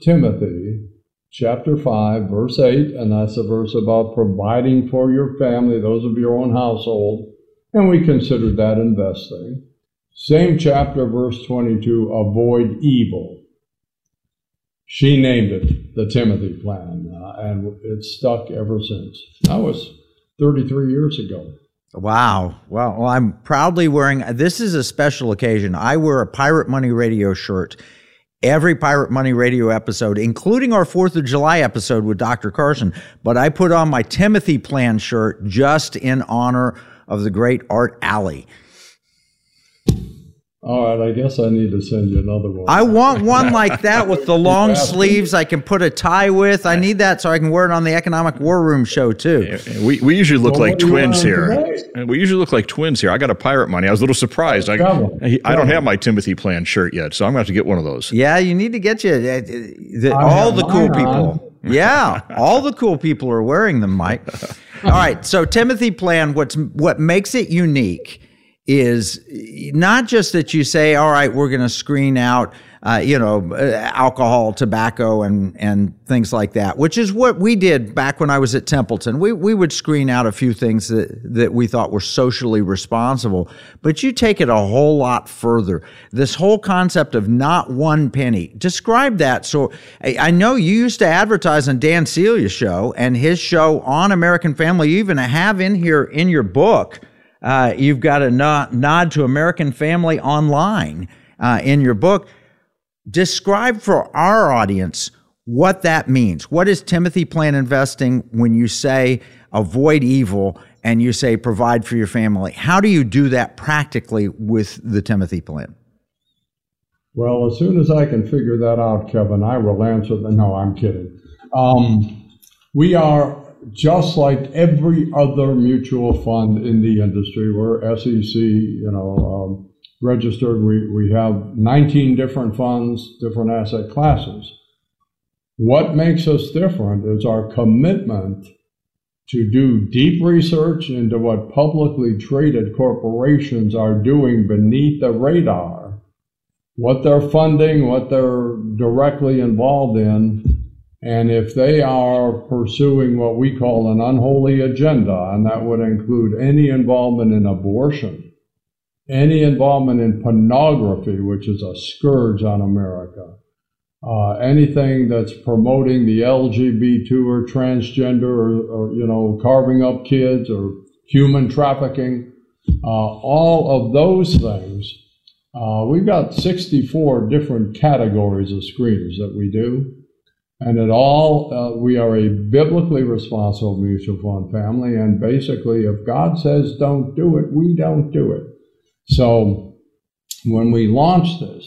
Timothy chapter 5, verse 8, and that's a verse about providing for your family, those of your own household, and we considered that investing. Same chapter, verse 22, avoid evil. She named it the Timothy Plan, and it's stuck ever since. That was 33 years ago. Wow. Well, I'm proudly wearing, this is a special occasion. I wear a Pirate Money Radio shirt every Pirate Money Radio episode, including our 4th of July episode with Dr. Carson. But I put on my Timothy Plan shirt just in honor of the great Art Alley. All right, I guess I need to send you another one. I want one like that with the long sleeves I can put a tie with. I need that so I can wear it on the Economic War Room show, too. We usually look like twins here. We usually look like twins here. I got a Pirate Money. I was a little surprised. I don't have my Timothy Plan shirt yet, so I'm going to have to get one of those. Yeah, you need to get you all the cool people. Yeah, all the cool people are wearing them, Mike. All right, so Timothy Plan, what makes it unique is not just that you say, all right, we're going to screen out, alcohol, tobacco, and things like that, which is what we did back when I was at Templeton. We would screen out a few things that we thought were socially responsible, but you take it a whole lot further. This whole concept of not one penny, describe that. So I know you used to advertise on Dan Celia's show and his show on American Family. You even have in here in your book, you've got a nod to American Family Online in your book. Describe for our audience what that means. What is Timothy Plan investing when you say avoid evil and you say provide for your family? How do you do that practically with the Timothy Plan? Well, as soon as I can figure that out, Kevin, I will answer the. No, I'm kidding. We are just like every other mutual fund in the industry. We're SEC, registered. We have 19 different funds, different asset classes. What makes us different is our commitment to do deep research into what publicly traded corporations are doing beneath the radar, what they're funding, what they're directly involved in, and if they are pursuing what we call an unholy agenda, and that would include any involvement in abortion, any involvement in pornography, which is a scourge on America, anything that's promoting the LGBT or transgender or carving up kids or human trafficking, all of those things, we've got 64 different categories of screeners that we do. And it all, we are a biblically responsible mutual fund family, and basically if God says don't do it, we don't do it. So when we launched this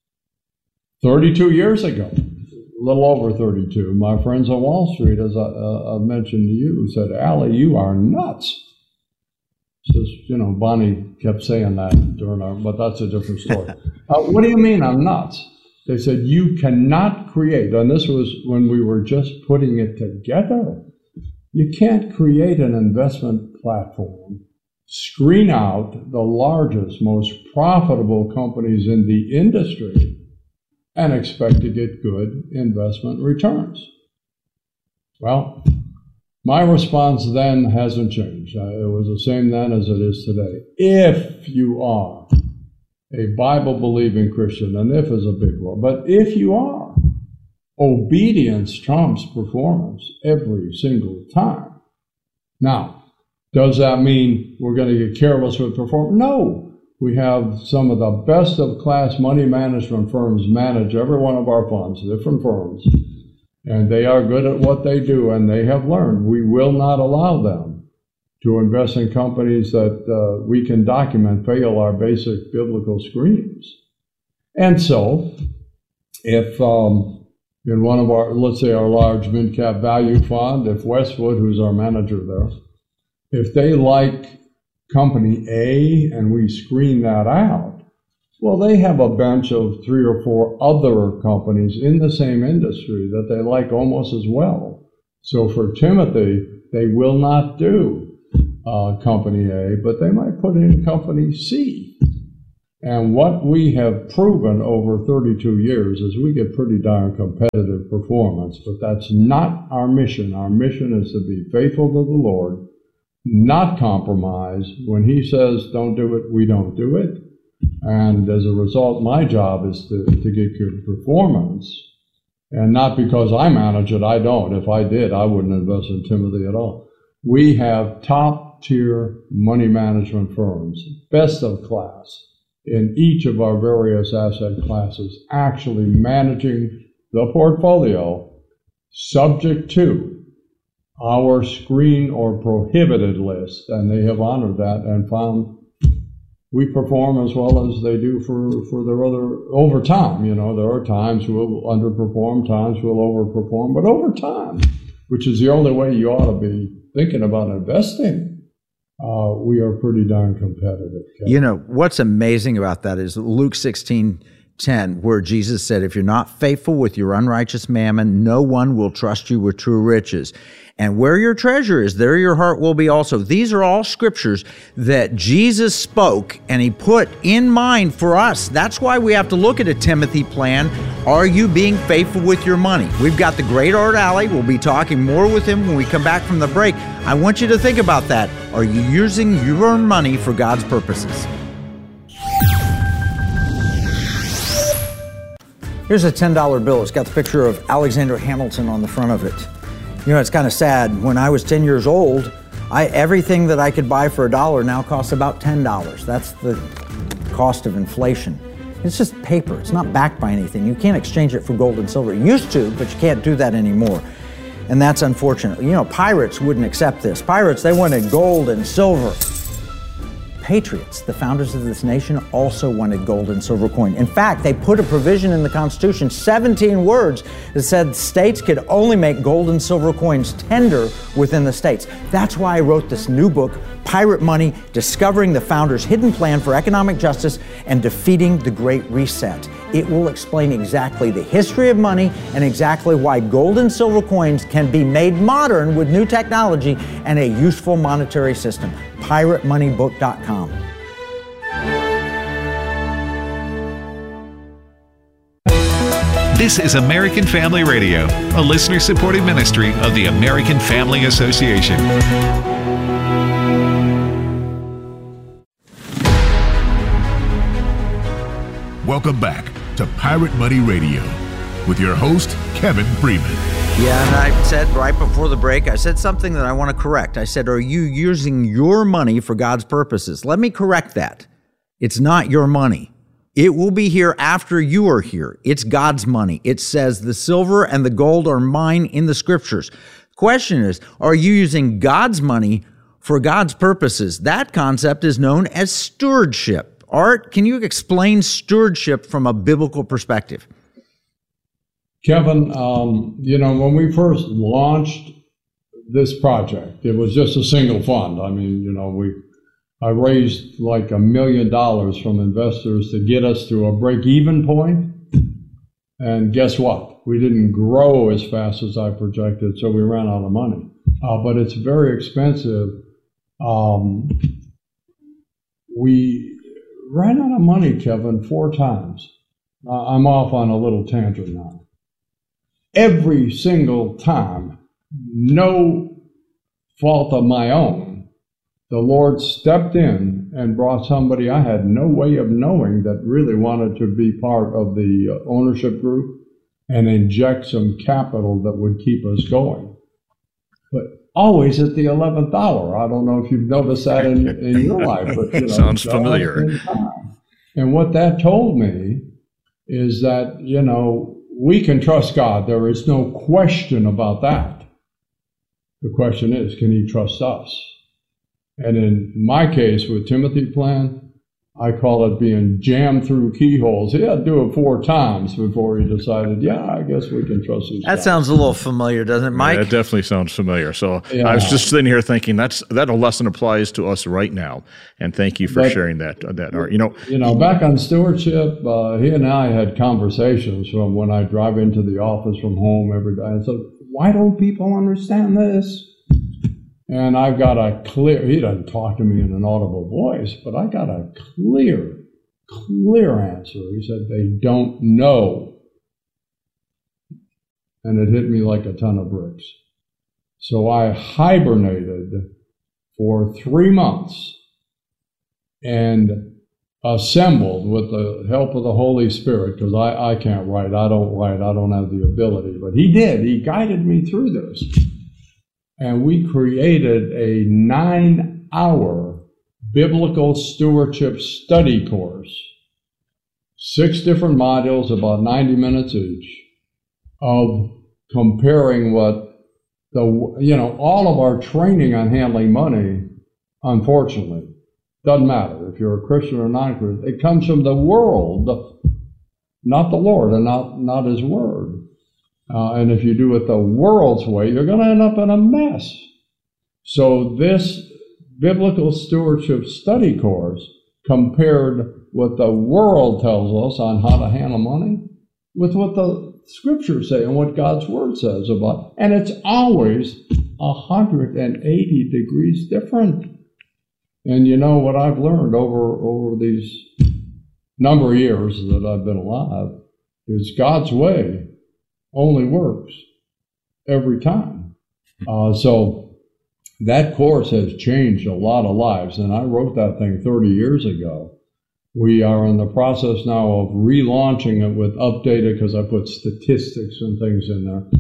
32 years ago, a little over 32, my friends on Wall Street, as I mentioned to you, said, Allie, you are nuts. So, Bonnie kept saying that during but that's a different story. What do you mean I'm nuts? They said, you cannot create, and this was when we were just putting it together, you can't create an investment platform, screen out the largest, most profitable companies in the industry, and expect to get good investment returns. Well, my response then hasn't changed. It was the same then as it is today. If you are a Bible-believing Christian, and if is a big word, but if you are, obedience trumps performance every single time. Now, does that mean we're going to get careless with performance? No. We have some of the best of class money management firms manage every one of our funds, different firms, and they are good at what they do, and they have learned we will not allow them to invest in companies that we can document fail our basic biblical screens. And so, if in one of our, let's say our large mid-cap value fund, if Westwood, who's our manager there, if they like company A and we screen that out, well, they have a bench of 3 or 4 other companies in the same industry that they like almost as well. So for Timothy, they will not do company A, but they might put in company C. And what we have proven over 32 years is we get pretty darn competitive performance, but that's not our mission. Our mission is to be faithful to the Lord, not compromise. When He says don't do it, we don't do it. And as a result, my job is to get good performance. And not because I manage it, I don't. If I did, I wouldn't invest in Timothy at all. We have top-tier money management firms, best of class, in each of our various asset classes, actually managing the portfolio subject to our screen or prohibited list. And they have honored that and found we perform as well as they do for their other, over time. You know, there are times we'll underperform, times we'll overperform, but over time, which is the only way you ought to be thinking about investing, we are pretty darn competitive. You know, what's amazing about that is Luke 16:10, where Jesus said, if you're not faithful with your unrighteous mammon, no one will trust you with true riches. And where your treasure is, there your heart will be also. These are all scriptures that Jesus spoke and He put in mind for us. That's why we have to look at a Timothy plan. Are you being faithful with your money? We've got the great Art Alley. We'll be talking more with him when we come back from the break. I want you to think about that. Are you using your money for God's purposes? Here's a $10 bill. It's got the picture of Alexander Hamilton on the front of it. You know, it's kind of sad. When I was 10 years old, everything that I could buy for $1 now costs about $10. That's the cost of inflation. It's just paper. It's not backed by anything. You can't exchange it for gold and silver. You used to, but you can't do that anymore. And that's unfortunate. You know, pirates wouldn't accept this. Pirates, they wanted gold and silver. Patriots, the founders of this nation, also wanted gold and silver coin. In fact, they put a provision in the Constitution, 17 words, that said states could only make gold and silver coins tender within the states. That's why I wrote this new book, Pirate Money, Discovering the Founders' Hidden Plan for Economic Justice and Defeating the Great Reset. It will explain exactly the history of money and exactly why gold and silver coins can be made modern with new technology and a useful monetary system. PirateMoneyBook.com. This is American Family Radio, a listener-supported ministry of the American Family Association. Welcome back to Pirate Money Radio with your host, Kevin Freeman. Yeah, and I said right before the break, I said something that I want to correct. I said, are you using your money for God's purposes? Let me correct that. It's not your money. It will be here after you are here. It's God's money. It says the silver and the gold are mine in the scriptures. The question is, are you using God's money for God's purposes? That concept is known as stewardship. Art, can you explain stewardship from a biblical perspective? Kevin, you know, when we first launched this project, it was just a single fund. I mean, you know, I raised like $1 million from investors to get us to a break-even point. And guess what? We didn't grow as fast as I projected, so we ran out of money. But it's very expensive. We ran out of money, Kevin, 4 times. I'm off on a little tangent now. Every single time, no fault of my own, the Lord stepped in and brought somebody I had no way of knowing that really wanted to be part of the ownership group and inject some capital that would keep us going. But always at the 11th hour. I don't know if you've noticed that in your life. But, you know, sounds familiar. And what that told me is that, you know, we can trust God. There is no question about that. The question is, can He trust us? And in my case with Timothy Plan, I call it being jammed through keyholes. He had to do it 4 times before he decided, yeah, I guess we can trust these guys. That sounds a little familiar, doesn't it, Mike? Yeah, it definitely sounds familiar. So yeah. I was just sitting here thinking that a lesson applies to us right now. And thank you for sharing that Art. You know, back on stewardship, he and I had conversations from when I drive into the office from home every day. I said, why don't people understand this? And I've got he doesn't talk to me in an audible voice, but I got a clear answer. He said, they don't know. And it hit me like a ton of bricks. So I hibernated for 3 months and assembled with the help of the Holy Spirit, because I can't write. I don't have the ability. But he did. He guided me through this. And we created a 9-hour biblical stewardship study course, 6 different modules, about 90 minutes each, of comparing what all of our training on handling money, unfortunately, doesn't matter if you're a Christian or non-Christian. It comes from the world, not the Lord, and not His Word. And if you do it the world's way, you're going to end up in a mess. So this biblical stewardship study course compared what the world tells us on how to handle money with what the Scriptures say and what God's Word says about. And it's always 180 degrees different. And you know what I've learned over these number of years that I've been alive is God's way only works every time. So that course has changed a lot of lives, and I wrote that thing 30 years ago. We are in the process now of relaunching it with updated, because I put statistics and things in there.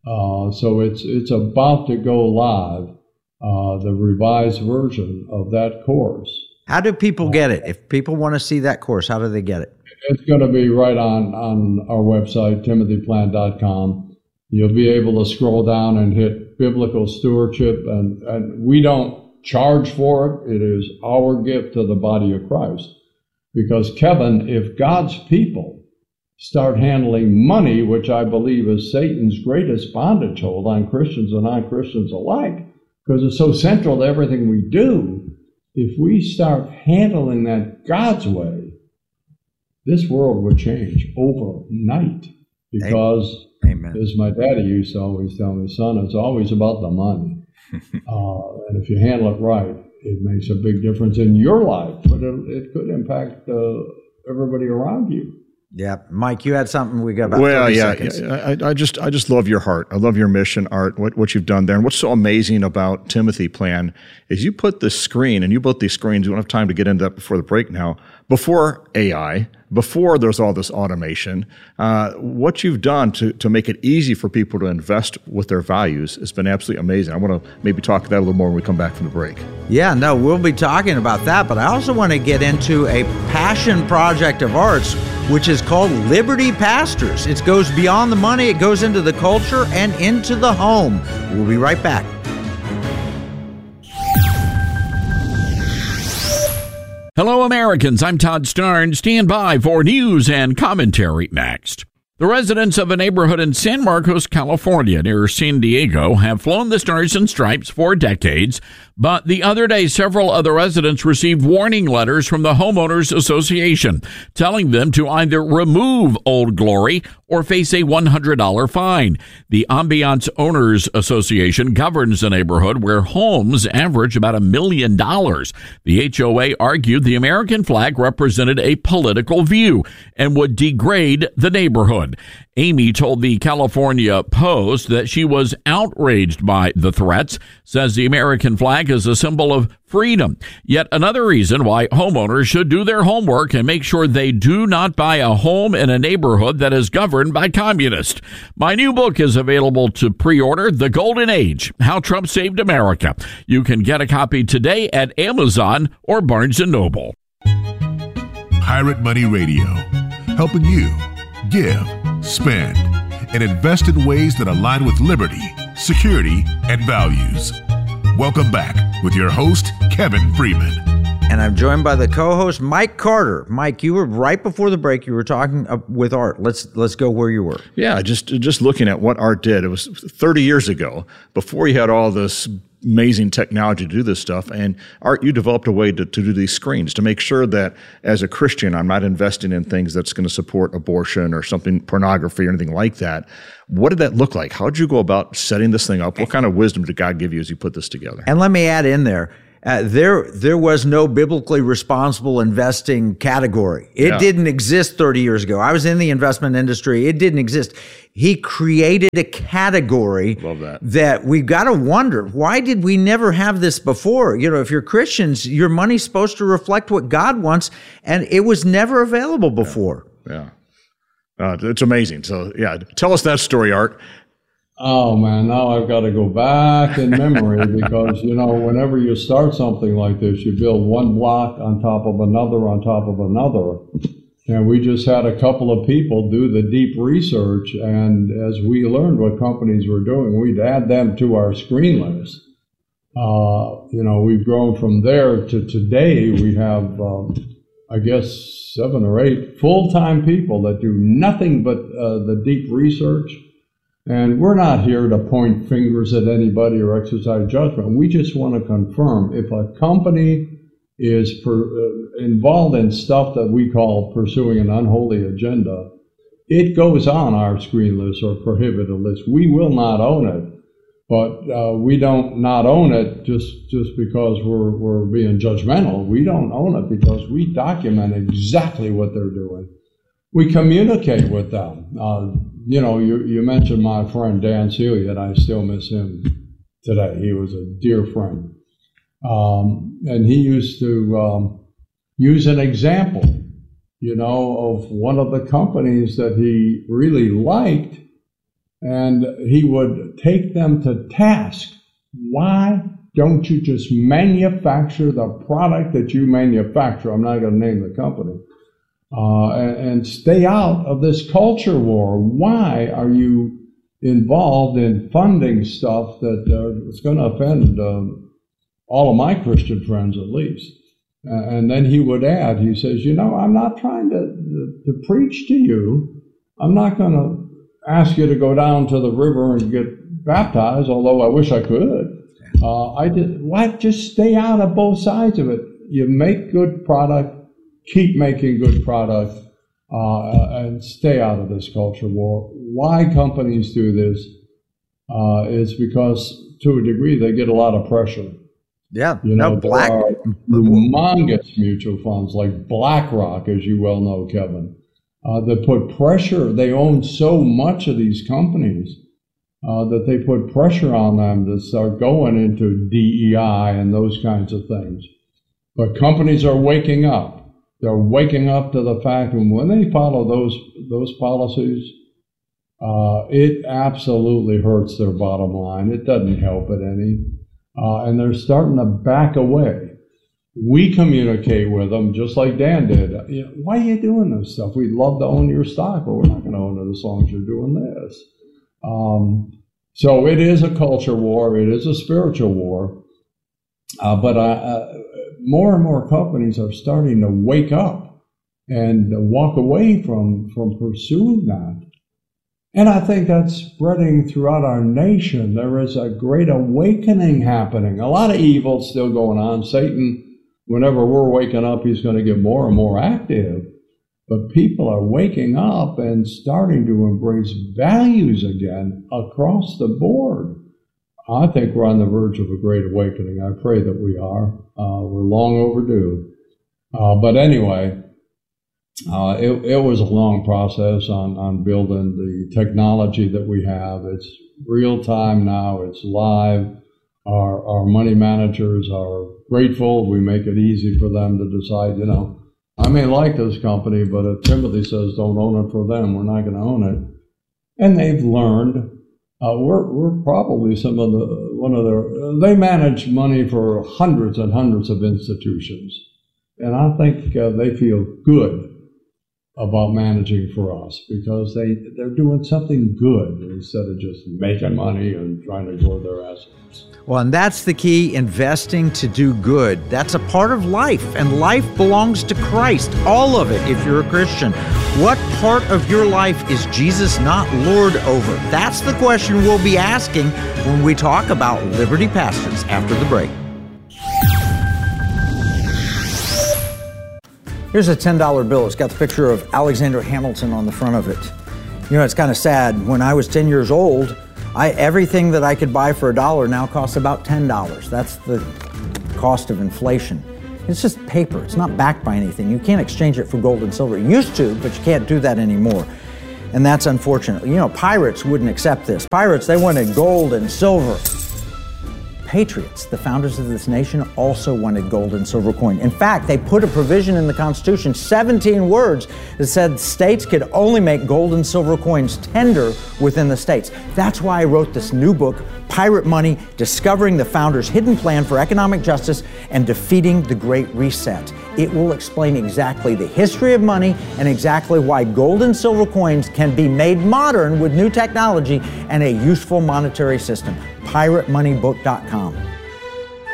So it's about to go live, the revised version of that course. How do people get it? If people want to see that course, how do they get it? It's going to be right on our website, timothyplant.com. You'll be able to scroll down and hit biblical stewardship, and we don't charge for it. It is our gift to the body of Christ. Because, Kevin, if God's people start handling money, which I believe is Satan's greatest bondage hold on Christians and non-Christians alike, because it's so central to everything we do, if we start handling that God's way, this world would change overnight. Because, Amen. As my daddy used to always tell me, son, it's always about the money. And if you handle it right, it makes a big difference in your life, but it could impact everybody around you. Yeah, Mike, you had something. We got about 30 seconds. I just love your heart. I love your mission, Art. What you've done there, and what's so amazing about Timothy Plan is you put this screen, and you built these screens. We don't have time to get into that before the break now. Before AI, before there's all this automation, what you've done to make it easy for people to invest with their values has been absolutely amazing. I want to maybe talk that a little more when we come back from the break. Yeah, no, we'll be talking about that, but I also want to get into a passion project of Art's, which is called Liberty Pastors. It goes beyond the money, it goes into the culture and into the home. We'll be right back. Hello, Americans. I'm Todd Starnes. Stand by for news and commentary next. The residents of a neighborhood in San Marcos, California, near San Diego, have flown the Stars and Stripes for decades, but the other day, several other residents received warning letters from the Homeowners Association telling them to either remove Old Glory or face a $100 fine. The Ambiance Owners Association governs the neighborhood where homes average about $1 million. The HOA argued the American flag represented a political view and would degrade the neighborhood. Amy told the California Post that she was outraged by the threats, says the American flag is a symbol of freedom. Yet another reason why homeowners should do their homework and make sure they do not buy a home in a neighborhood that is governed by communists. My new book is available to pre-order, The Golden Age, How Trump Saved America. You can get a copy today at Amazon or Barnes & Noble. Pirate Money Radio, helping you give, spend, and invest in ways that align with liberty, security, and values. Welcome back with your host, Kevin Freeman. And I'm joined by the co-host, Mike Carter. Mike, you were right before the break. You were talking with Art. Let's go where you were. Yeah, just looking at what Art did. It was 30 years ago, before he had all this amazing technology to do this stuff. And Art, you developed a way to do these screens to make sure that as a Christian, I'm not investing in things that's going to support abortion or something, pornography or anything like that. What did that look like? How did you go about setting this thing up? What kind of wisdom did God give you as you put this together? And let me add in there, There was no biblically responsible investing category. It didn't exist 30 years ago. I was in the investment industry. It didn't exist. He created a category that we've got to wonder, why did we never have this before? You know, if you're Christians, your money's supposed to reflect what God wants, and it was never available before. It's amazing. So, tell us that story, Art. Oh, man, now I've got to go back in memory because, you know, whenever you start something like this, you build one block on top of another on top of another. And we just had a couple of people do the deep research, and as we learned what companies were doing, we'd add them to our screen list. You know, we've grown from there to today. We have, I guess, 7 or 8 full-time people that do nothing but the deep research. And we're not here to point fingers at anybody or exercise judgment. We just want to confirm if a company is involved in stuff that we call pursuing an unholy agenda, it goes on our screen list or prohibited list. We will not own it, but we don't not own it just because we're being judgmental. We don't own it because we document exactly what they're doing. We communicate with them. You know, you mentioned my friend Dan Seeley, and I still miss him today. He was a dear friend. And he used to use an example, you know, of one of the companies that he really liked, and he would take them to task. Why don't you just manufacture the product that you manufacture? I'm not going to name the company. And stay out of this culture war. Why are you involved in funding stuff that is going to offend all of my Christian friends at least? And then he would add, he says, you know, I'm not trying to preach to you. I'm not going to ask you to go down to the river and get baptized, although I wish I could. Just stay out of both sides of it. You make good product. Keep making good product and stay out of this culture war. Why companies do this is because, to a degree, they get a lot of pressure. Yeah, you know, there are humongous mutual funds like BlackRock, as you well know, Kevin, that put pressure. They own so much of these companies that they put pressure on them to start going into DEI and those kinds of things. But companies are waking up. They're waking up to the fact that when they follow those policies, it absolutely hurts their bottom line. It doesn't help it any. And they're starting to back away. We communicate with them just like Dan did. You know, why are you doing this stuff? We'd love to own your stock, but we're not going to own it as long as you're doing this. So it is a culture war. It is a spiritual war. But more and more companies are starting to wake up and walk away from pursuing that. And I think that's spreading throughout our nation. There is a great awakening happening. A lot of evil still going on. Satan, whenever we're waking up, he's going to get more and more active. But people are waking up and starting to embrace values again across the board. I think we're on the verge of a great awakening. I pray that we are. We're long overdue. But anyway, it was a long process on building the technology that we have. It's real time now. It's live. Our money managers are grateful. We make it easy for them to decide, you know, I may like this company, but if Timothy says don't own it for them, we're not going to own it. And they've learned. We're probably they manage money for hundreds and hundreds of institutions. And I think they feel good about managing for us because they're doing something good instead of just making money and trying to grow their assets. Well, and that's the key, investing to do good. That's a part of life, and life belongs to Christ, all of it, if you're a Christian. What part of your life is Jesus not Lord over? That's the question we'll be asking when we talk about Liberty Pastors after the break. Here's a $10 bill. It's got the picture of Alexander Hamilton on the front of it. You know, it's kind of sad. When I was 10 years old, everything that I could buy for $1 now costs about $10. That's the cost of inflation. It's just paper. It's not backed by anything. You can't exchange it for gold and silver. You used to, but you can't do that anymore. And that's unfortunate. You know, pirates wouldn't accept this. Pirates, they wanted gold and silver. Patriots, the founders of this nation, also wanted gold and silver coin. In fact, they put a provision in the Constitution, 17 words, that said states could only make gold and silver coins tender within the states. That's why I wrote this new book, Pirate Money, Discovering the Founders' Hidden Plan for Economic Justice and Defeating the Great Reset. It will explain exactly the history of money and exactly why gold and silver coins can be made modern with new technology and a useful monetary system. PirateMoneyBook.com.